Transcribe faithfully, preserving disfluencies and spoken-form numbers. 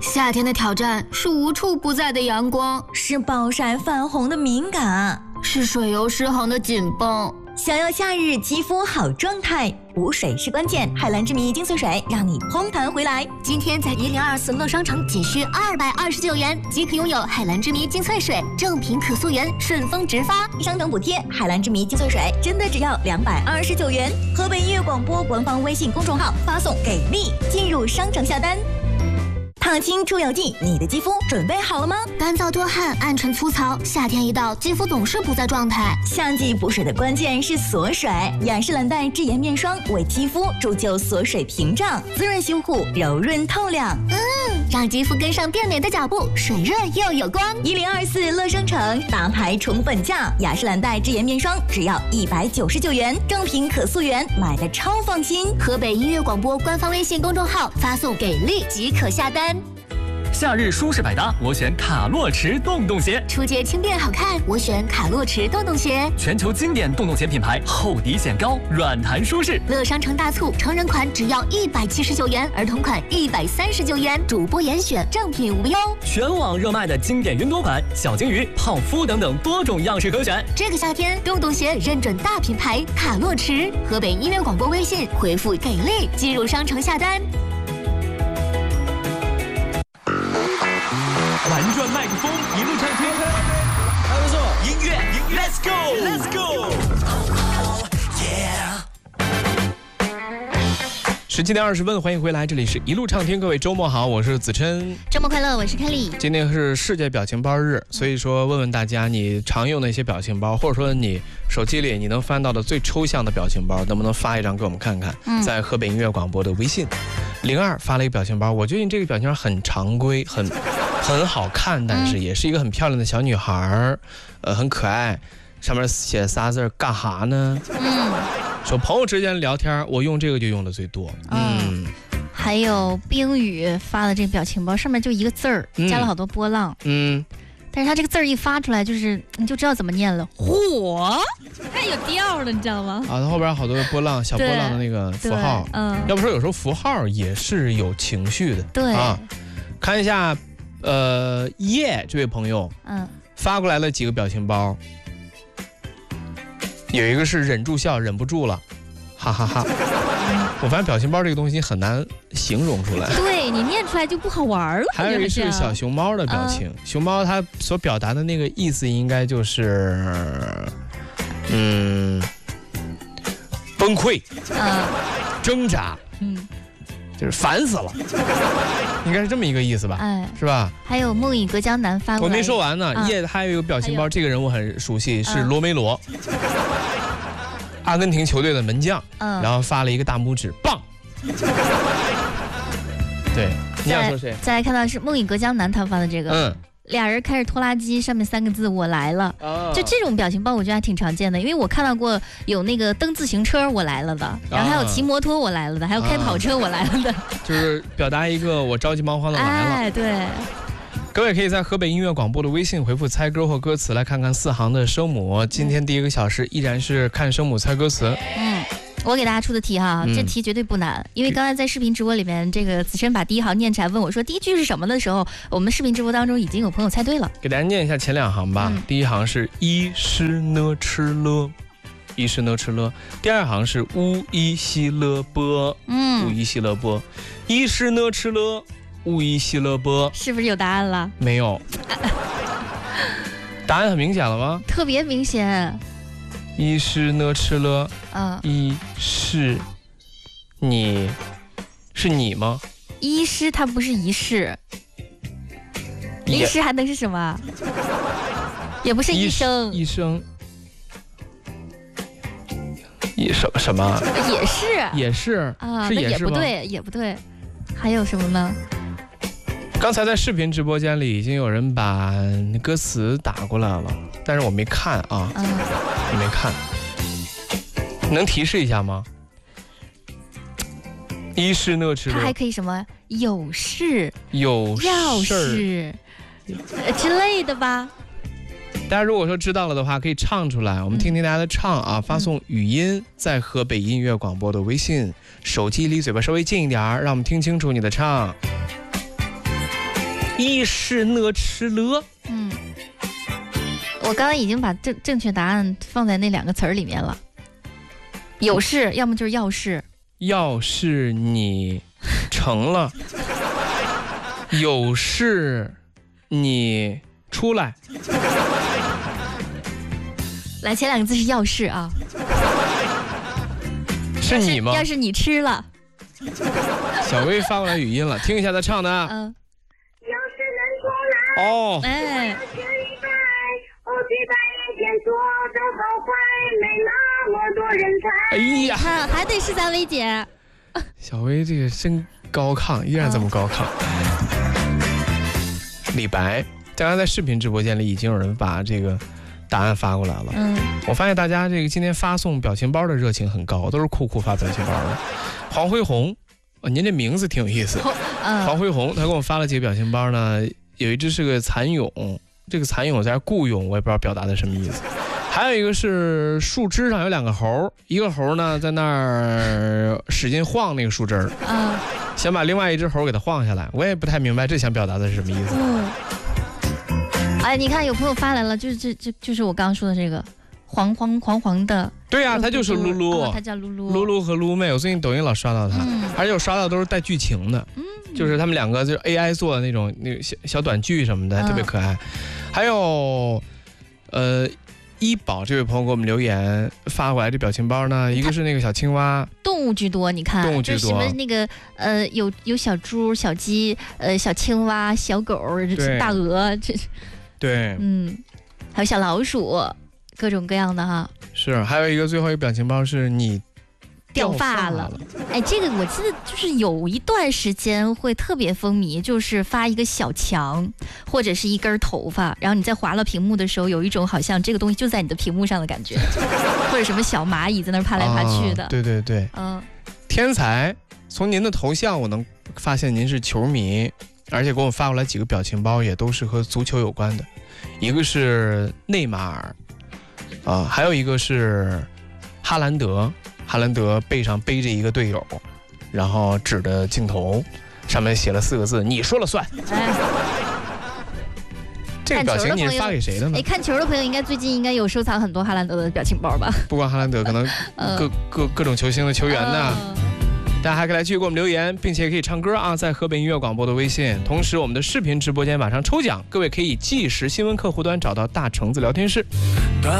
夏天的挑战是无处不在的阳光， 是暴晒泛红的敏感， 是水油失衡的紧绷。 想要夏日肌肤好状态，补水是关键。海蓝之谜精粹水让你嘭弹回来。 今天在一零二四乐商城仅需二百二十九元即可拥有海蓝之谜精粹水，正品可溯源，顺丰直发， 商城补贴。海蓝之谜精粹水真的只要两百二十九元。河北音乐广播官方微信公众号发送给力进入商城下单。烫青出油剂，你的肌肤准备好了吗？ 干燥多汗、暗沉粗糙，夏天一到，肌肤总是不在状态。 夏季补水的关键是锁水，雅诗兰黛智颜面霜为肌肤铸就锁水屏障，滋润修护，柔润透亮。 嗯，让肌肤跟上变美的脚步，水润又有光。 一零二四乐商城大牌宠粉价，雅诗兰黛智颜面霜只要一百九十九元，正品可溯源，买的超放心。 河北音乐广播官方微信公众号发送给力即可下单。 夏日舒适百搭，我选卡洛驰洞洞鞋。 出街轻便好看，我选卡洛驰洞洞鞋。 全球经典洞洞鞋品牌，厚底显高，软弹舒适。 乐商城大促，成人款只要一百七十九元，儿童款一百三十九元，主播严选，正品无忧。 全网热卖的经典云朵款、小金鱼、泡芙等等多种样式可选。 这个夏天，洞洞鞋认准大品牌卡洛驰。河北音乐广播微信回复给力，进入商城下单。 玩转麦克风，一路畅听， 还不错。 音乐音乐 ，Let's go，Let's go。十七点二十分，欢迎回来，这里是一路畅听，各位周末好，我是子琛。 周末快乐，我是凯莉。 今天是世界表情包日，所以说问问大家，你常用的一些表情包，或者说你手机里你能翻到的最抽象的表情包，能不能发一张给我们看看？嗯、在河北音乐广播的微信零二发了一个表情包，我觉得这个表情包很常规，很。很好看，但是也是一个很漂亮的小女孩，呃，很可爱。上面写仨字干哈呢？嗯，说朋友之间聊天，我用这个就用的最多。嗯， 还有冰雨发的这个表情包，上面就一个字儿，加了好多波浪。嗯，但是他这个字儿一发出来，就是你就知道怎么念了，火，太有调了，你知道吗？ 啊，它后边好多波浪，小波浪的那个符号。嗯，要不说有时候符号也是有情绪的。 对啊，看一下。呃，叶这位朋友，嗯，发过来了几个表情包，有一个是忍住笑，忍不住了，哈哈哈哈。我发现表情包这个东西很难形容出来， 对你念出来就不好玩了。 还有一个是小熊猫的表情，嗯、熊猫它所表达的那个意思应该就是，嗯，崩溃，嗯，挣扎，嗯。就是烦死了，应该是这么一个意思吧？哎，是吧？ 还有梦影隔江南发过来， 我没说完呢。叶、嗯、还有一个表情包，这个人我很熟悉，是罗梅罗，嗯、阿根廷球队的门将。嗯，然后发了一个大拇指，棒。对，你要说谁？ 再来看到是梦影隔江南他发的这个，嗯。俩人开着拖拉机，上面三个字我来了、哦、就这种表情包我觉得还挺常见的，因为我看到过有那个蹬自行车我来了的、哦、然后还有骑摩托我来了的，还有开跑车我来了的、哦、 就是表达一个我着急忙慌的来了。 哎，对， 各位可以在河北音乐广播的微信回复猜歌或歌词来看看四行的声母。今天第一个小时依然是看声母猜歌词。嗯， 我给大家出的题哈，这题绝对不难，嗯、因为刚才在视频直播里面，这个子琛把第一行念出来，问我说第一句是什么的时候，我们视频直播当中已经有朋友猜对了。 给大家念一下前两行吧。嗯、第一行是一诗呢吃了，一诗呢吃了。第二行是乌伊西勒波，嗯，乌伊西勒波，一诗呢吃了，乌伊西勒波， 是不是有答案了？ 没有，答案很明显了吗？ 特别明显。 一是呢吃了，嗯，一是你是你吗？ 医师他不是仪式，医师还能是什么？也不是医生， 医生，也什什么？ 也是， 也是啊， 是也不对，也不对，还有什么呢？ 刚才在视频直播间里已经有人把歌词打过来了，但是我没看啊，嗯、我没看，能提示一下吗？一是呢吃， 他还可以什么有事、 有要事之类的吧？ 大家如果说知道了的话，可以唱出来，我们听听大家的唱啊！嗯、发送语音在河北音乐广播的微信，手机离嘴巴稍微近一点，让我们听清楚你的唱。 一是呢吃了。 嗯，我刚刚已经把正正确答案放在那两个词儿里面了。有事，要么就是要事。 要是你成了，有事你出来。 来，前两个字是要事啊。 是你吗？ 要是你吃了。 小薇发过来语音了，听一下他唱的啊。 嗯。 哦。 哎。 哎呀， 看还得是咱薇姐。 小薇这个真高亢，依然这么高亢。嗯、李白，刚刚在视频直播间里已经有人把这个答案发过来了。嗯，我发现大家这个今天发送表情包的热情很高，都是酷酷发表情包的。黄辉红，哦、您这名字挺有意思。嗯、黄辉红，他给我发了几个表情包呢，有一只是个蚕蛹，这个蚕蛹在雇佣，我也不知道表达的什么意思。还有一个是树枝上有两个猴，一个猴呢在那儿使劲晃那个树枝儿，嗯，想把另外一只猴给它晃下来。我也不太明白这想表达的是什么意思。嗯， 哎，你看有朋友发来了，就是这这就是我刚刚说的这个黄黄黄黄的。 对啊，他就是噜噜， 他叫噜噜， 噜噜和噜妹。我最近抖音老刷到他，嗯、而且我刷到都是带剧情的，嗯，就是他们两个就是 A I 做的那种那个小小短剧什么的，嗯、特别可爱。还有，呃。一宝这位朋友给我们留言发过来这表情包呢，一个是那个小青蛙， 动物居多，你看， 动物居多， 什么那个呃有有小猪、小鸡、呃小青蛙、小狗、大鹅，这对， 嗯，还有小老鼠，各种各样的哈。 是，还有一个最后一个表情包是你掉发了，哎，这个我记得就是有一段时间会特别风靡，就是发一个小强或者是一根头发，然后你在划了屏幕的时候，有一种好像这个东西就在你的屏幕上的感觉，或者什么小蚂蚁在那儿爬来爬去的。 哦、对对对，嗯，天才，从您的头像我能发现您是球迷，而且给我发过来几个表情包，也都是和足球有关的，一个是内马尔，啊、呃，还有一个是哈兰德。哈兰德背上背着一个队友，然后指着镜头，上面写了四个字：“你说了算。”哎，这个表情你是发给谁的呢？ 哎，看球的朋友应该最近应该有收藏很多哈兰德的表情包吧？ 不光哈兰德，可能各、呃、各各种球星的球员呢。呃、大家还可以来继续给我们留言，并且可以唱歌啊，在河北音乐广播的微信。同时，我们的视频直播间马上抽奖，各位可以即时新闻客户端找到大橙子聊天室。